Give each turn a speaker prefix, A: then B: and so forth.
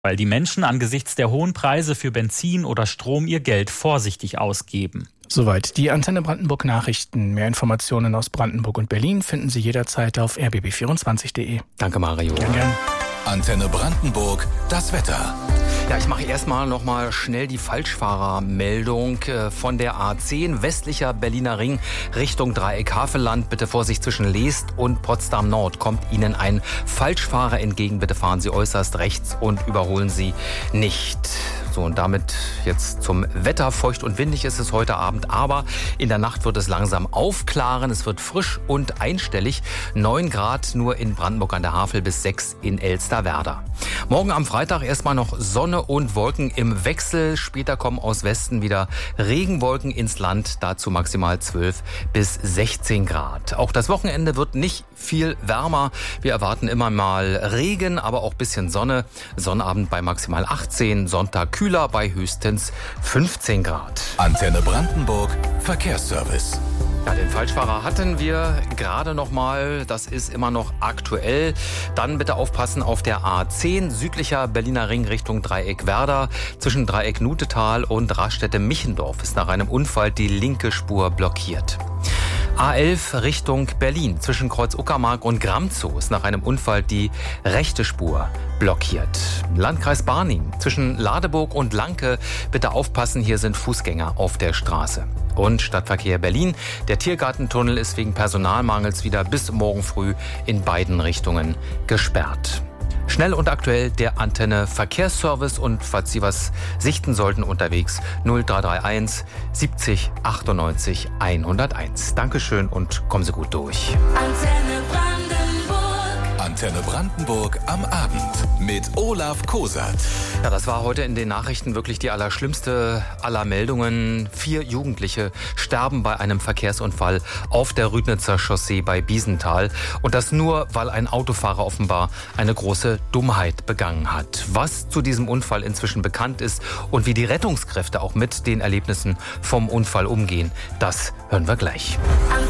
A: weil die Menschen angesichts der hohen Preise für Benzin oder Strom ihr Geld vorsichtig ausgeben.
B: Soweit die Antenne Brandenburg Nachrichten. Mehr Informationen aus Brandenburg und Berlin finden Sie jederzeit auf rbb24.de.
C: Danke, Mario.
B: Gern.
D: Antenne Brandenburg, das Wetter.
C: Ja, ich mache erstmal noch mal schnell die Falschfahrermeldung von der A10 westlicher Berliner Ring Richtung Dreieck Havelland. Bitte Vorsicht, zwischen Leest und Potsdam Nord kommt Ihnen ein Falschfahrer entgegen. Bitte fahren Sie äußerst rechts und überholen Sie nicht. So, und damit jetzt zum Wetter. Feucht und windig ist es heute Abend, aber in der Nacht wird es langsam aufklaren. Es wird frisch und einstellig. 9 Grad nur in Brandenburg an der Havel bis 6 in Elsterwerda. Morgen am Freitag erstmal noch Sonne und Wolken im Wechsel. Später kommen aus Westen wieder Regenwolken ins Land. Dazu maximal 12 bis 16 Grad. Auch das Wochenende wird nicht viel wärmer. Wir erwarten immer mal Regen, aber auch ein bisschen Sonne. Sonnabend bei maximal 18, Sonntag kühler bei höchstens 15 Grad.
D: Antenne Brandenburg, Verkehrsservice.
C: Ja, den Falschfahrer hatten wir gerade noch mal. Das ist immer noch aktuell. Dann bitte aufpassen auf der A10 südlicher Berliner Ring Richtung Dreieck Werder. Zwischen Dreieck Nutetal und Raststätte Michendorf ist nach einem Unfall die linke Spur blockiert. A11 Richtung Berlin. Zwischen Kreuz Uckermark und Gramzow ist nach einem Unfall die rechte Spur blockiert. Landkreis Barnim. Zwischen Ladeburg und Lanke bitte aufpassen, hier sind Fußgänger auf der Straße. Und Stadtverkehr Berlin. Der Tiergartentunnel ist wegen Personalmangels wieder bis morgen früh in beiden Richtungen gesperrt. Schnell und aktuell der Antenne Verkehrsservice, und falls Sie was sichten sollten unterwegs 0331 70 98 101. Dankeschön und kommen Sie gut durch.
D: Antenne Brandenburg am Abend mit Olaf Kosat.
C: Ja, das war heute in den Nachrichten wirklich die allerschlimmste aller Meldungen. 4 Jugendliche sterben bei einem Verkehrsunfall auf der Rüdnitzer Chaussee bei Biesenthal. Und das nur, weil ein Autofahrer offenbar eine große Dummheit begangen hat. Was zu diesem Unfall inzwischen bekannt ist und wie die Rettungskräfte auch mit den Erlebnissen vom Unfall umgehen, das hören wir gleich.